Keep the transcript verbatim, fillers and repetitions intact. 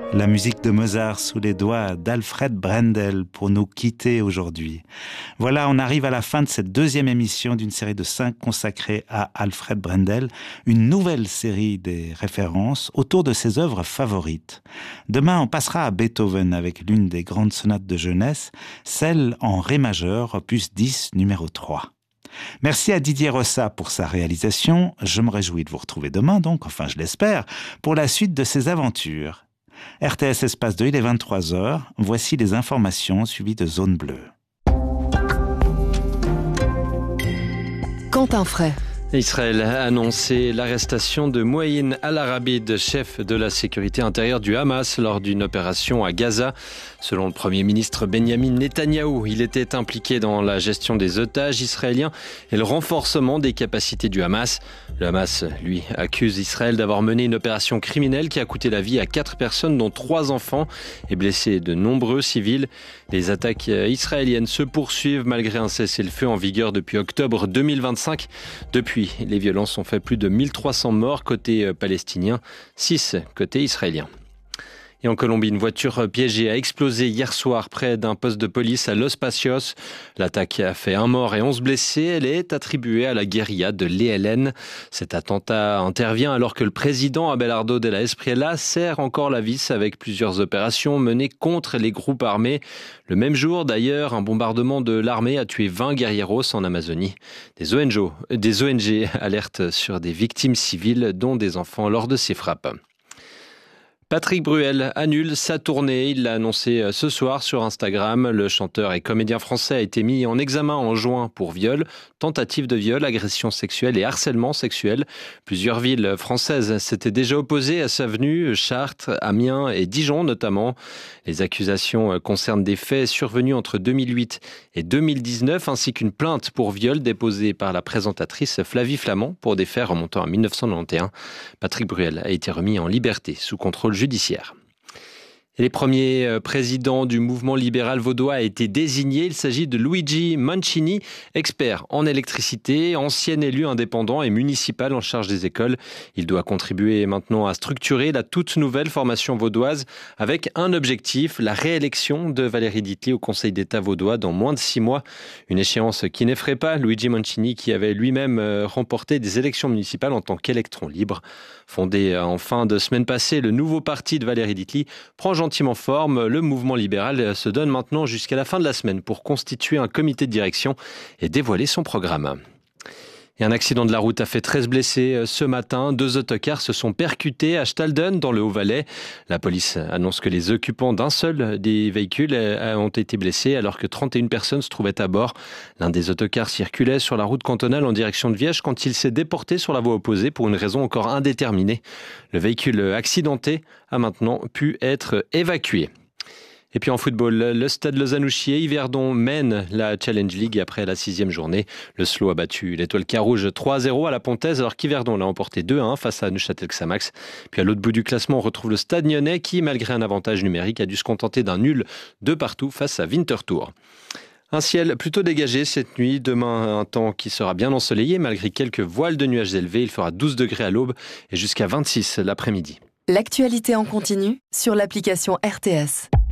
La musique de Mozart sous les doigts d'Alfred Brendel pour nous quitter aujourd'hui. Voilà, on arrive à la fin de cette deuxième émission d'une série de cinq consacrée à Alfred Brendel, une nouvelle série des références autour de ses œuvres favorites. Demain, on passera à Beethoven avec l'une des grandes sonates de jeunesse, celle en ré majeur, opus dix, numéro trois. Merci à Didier Rossa pour sa réalisation. Je me réjouis de vous retrouver demain, donc, enfin je l'espère, pour la suite de ses aventures. R T S Espace deux, il est vingt-trois heures. Voici les informations suivies de Zone Bleue. Quentin Fray. Israël a annoncé l'arrestation de Mouaïn Al-Arabid, chef de la sécurité intérieure du Hamas, lors d'une opération à Gaza. Selon le Premier ministre Benyamin Netanyahou, il était impliqué dans la gestion des otages israéliens et le renforcement des capacités du Hamas. Le Hamas, lui, accuse Israël d'avoir mené une opération criminelle qui a coûté la vie à quatre personnes, dont trois enfants, et blessé de nombreux civils. Les attaques israéliennes se poursuivent malgré un cessez-le-feu en vigueur depuis octobre deux mille vingt-cinq. Depuis, les violences ont fait plus de mille trois cents morts côté palestinien, six côté israélien. Et en Colombie, une voiture piégée a explosé hier soir près d'un poste de police à Los Patios. L'attaque a fait un mort et onze blessés. Elle est attribuée à la guérilla de l'E L N. Cet attentat intervient alors que le président Abelardo de la Espriella serre encore la vis avec plusieurs opérations menées contre les groupes armés. Le même jour, d'ailleurs, un bombardement de l'armée a tué vingt guerrieros en Amazonie. Des O N G, des O N G alertent sur des victimes civiles, dont des enfants, lors de ces frappes. Patrick Bruel annule sa tournée. Il l'a annoncé ce soir sur Instagram. Le chanteur et comédien français a été mis en examen en juin pour viol, tentative de viol, agression sexuelle et harcèlement sexuel. Plusieurs villes françaises s'étaient déjà opposées à sa venue, Chartres, Amiens et Dijon notamment. Les accusations concernent des faits survenus entre deux mille huit et deux mille dix-neuf, ainsi qu'une plainte pour viol déposée par la présentatrice Flavie Flament pour des faits remontant à dix-neuf cent quatre-vingt-onze. Patrick Bruel a été remis en liberté sous contrôle judiciaire. Et les premiers présidents du mouvement libéral vaudois a été désigné. Il s'agit de Luigi Mancini, expert en électricité, ancien élu indépendant et municipal en charge des écoles. Il doit contribuer maintenant à structurer la toute nouvelle formation vaudoise avec un objectif, la réélection de Valérie Ditely au Conseil d'État vaudois dans moins de six mois. Une échéance qui n'effraie pas Luigi Mancini, qui avait lui-même remporté des élections municipales en tant qu'électron libre. Fondé en fin de semaine passée, le nouveau parti de Valérie Ditely prend gentiment forme. Le mouvement libéral se donne maintenant jusqu'à la fin de la semaine pour constituer un comité de direction et dévoiler son programme. Et un accident de la route a fait treize blessés ce matin. Deux autocars se sont percutés à Stalden, dans le Haut-Valais. La police annonce que les occupants d'un seul des véhicules ont été blessés alors que trente et une personnes se trouvaient à bord. L'un des autocars circulait sur la route cantonale en direction de Viège quand il s'est déporté sur la voie opposée pour une raison encore indéterminée. Le véhicule accidenté a maintenant pu être évacué. Et puis en football, le Stade Lausanne-Ouchier, Yverdon mène la Challenge League après la sixième journée. Le S L O a battu l'Étoile Carouge trois à zéro à la Pontaise, alors qu'Yverdon l'a emporté deux à un face à Neuchâtel-Xamax. Puis à l'autre bout du classement, on retrouve le Stade Nyonnais qui, malgré un avantage numérique, a dû se contenter d'un nul de partout face à Winterthur. Un ciel plutôt dégagé cette nuit. Demain, un temps qui sera bien ensoleillé malgré quelques voiles de nuages élevés. Il fera douze degrés à l'aube et jusqu'à vingt-six l'après-midi. L'actualité en continu sur l'application R T S.